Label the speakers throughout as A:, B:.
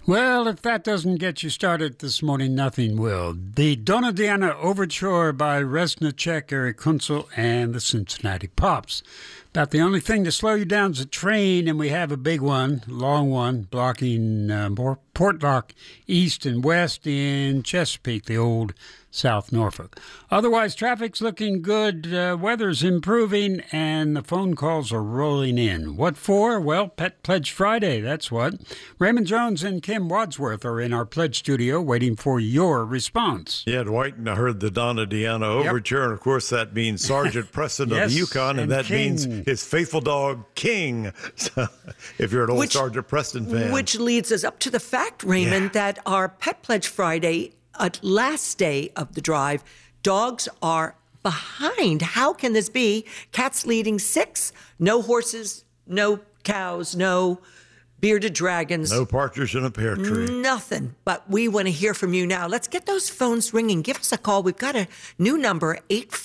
A: Well, if that doesn't get you started this morning, nothing will. The Donna Diana Overture by Reznicek, Eric Kunzel, and the Cincinnati Pops. About the only thing to slow you down is a train, and we have a big one, long one, blocking Portlock East and West in Chesapeake, the old South Norfolk. Otherwise, traffic's looking good, weather's improving, and the phone calls are rolling in. What for? Well, Pet Pledge Friday, that's what. Raymond Jones and Kim Wadsworth are in our pledge studio waiting for your response.
B: Yeah, Dwight, and I heard the Donna Diana Overture, and of course that means Sergeant Preston of the Yukon, and that
A: King.
B: means his faithful dog, King. So, if you're an old Sergeant Preston fan.
C: Which leads us up to the fact, Raymond, that our Pet Pledge Friday, last day of the drive, dogs are behind. How can this be? Cats leading 6, no horses, no cows, no bearded dragons.
B: No partridge in a pear tree.
C: Nothing. But we want to hear from you now. Let's get those phones ringing. Give us a call. We've got a new number,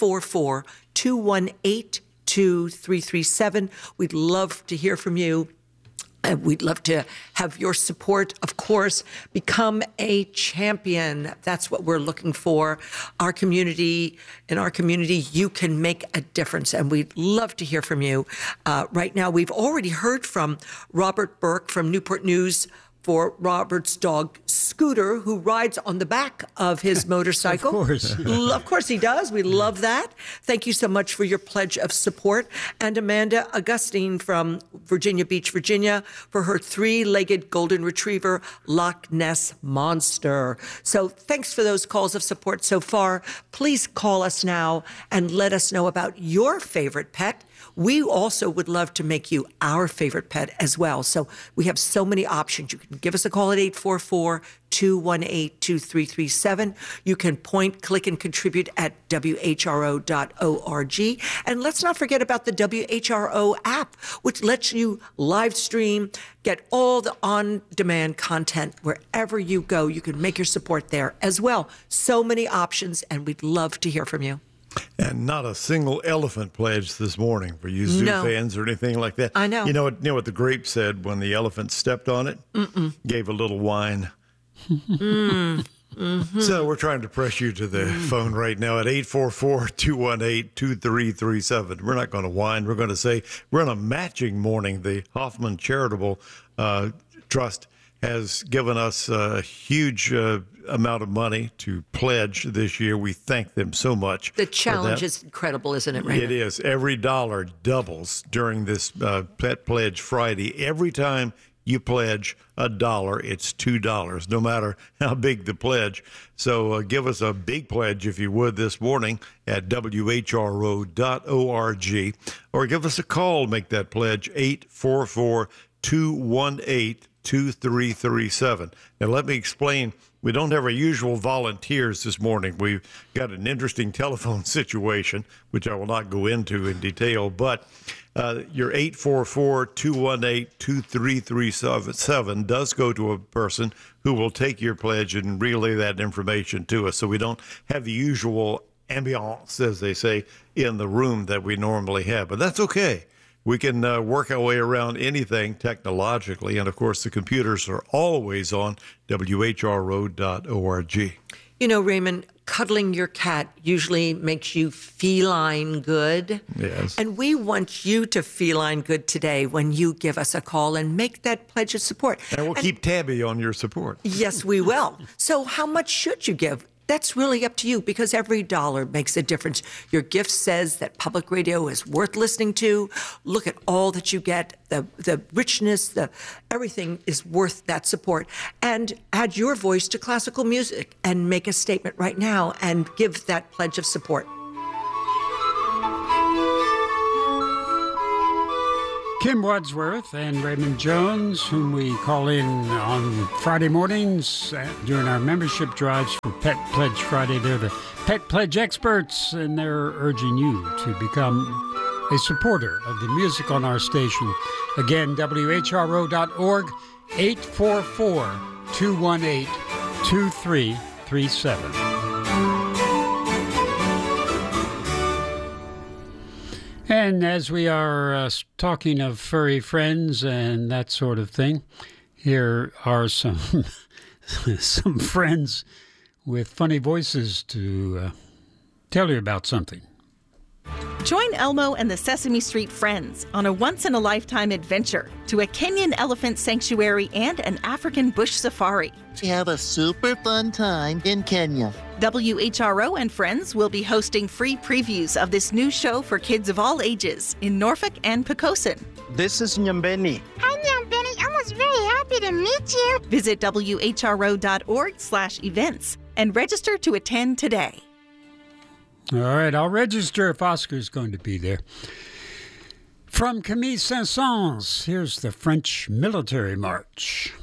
C: 844-218-2337. We'd love to hear from you. And we'd love to have your support, of course. Become a champion. That's what we're looking for. In our community, you can make a difference, and we'd love to hear from you. Right now, we've already heard from Robert Burke from Newport News for Robert's dog, Scooter, who rides on the back of his motorcycle.
A: Of course.
C: Of course he does. We love that. Thank you so much for your pledge of support. And Amanda Augustine from Virginia Beach, Virginia, for her 3-legged golden retriever, Loch Ness Monster. So thanks for those calls of support so far. Please call us now and let us know about your favorite pet. We also would love to make you our favorite pet as well. So we have so many options. You can give us a call at 844-218-2337. You can point, click, and contribute at WHRO.org. And let's not forget about the WHRO app, which lets you live stream, get all the on-demand content wherever you go. You can make your support there as well. So many options, and we'd love to hear from you.
B: And not a single elephant pledge this morning for you zoo fans or anything like that.
C: I know.
B: You know what the grape said when the elephant stepped on it? Gave a little whine. So we're trying to press you to the phone right now at 844-218-2337. We're not going to whine. We're going to say we're on a matching morning. The Hoffman Charitable Trust has given us a huge amount of money to pledge this year. We thank them so much.
C: The challenge is incredible, isn't it, Raymond?
B: It is. Every dollar doubles during this Pet Pledge Friday. Every time you pledge $1, it's $2, no matter how big the pledge. So give us a big pledge, if you would, this morning at WHRO.org, or give us a call, make that pledge, 844-218-2337. Now, let me explain. We don't have our usual volunteers this morning. We've got an interesting telephone situation, which I will not go into in detail, but your 844-218-2337 does go to a person who will take your pledge and relay that information to us. So we don't have the usual ambiance, as they say, in the room that we normally have, but that's okay. We can work our way around anything technologically, and of course the computers are always on WHRO.org.
C: You know, Raymond, cuddling your cat usually makes you feline good.
B: Yes.
C: And we want you to feline good today when you give us a call and make that pledge of support.
B: And we'll keep tabby on your support.
C: Yes, we will. So how much should you give? That's really up to you, because every dollar makes a difference. Your gift says that public radio is worth listening to. Look at all that you get, the richness, everything is worth that support. And add your voice to classical music and make a statement right now and give that pledge of support.
A: Kim Wadsworth and Raymond Jones, whom we call in on Friday mornings during our membership drives for Pet Pledge Friday. They're the Pet Pledge experts, and they're urging you to become a supporter of the music on our station. Again, WHRO.org, 844-218-2337. And as we are talking of furry friends and that sort of thing, Here are some some friends with funny voices to tell you about something.
D: Join Elmo and the Sesame Street Friends on a once-in-a-lifetime adventure to a Kenyan elephant sanctuary and an African bush safari.
E: Have a super fun time in Kenya.
D: WHRO and Friends will be hosting free previews of this new show for kids of all ages in Norfolk and Poquoson.
F: This is Nyambeni.
G: Hi, Nyambeni. I was very happy to meet you.
D: Visit WHRO.org/events and register to attend today.
A: All right, I'll register if Oscar's going to be there. From Camille Saint-Saëns, here's the French Military March.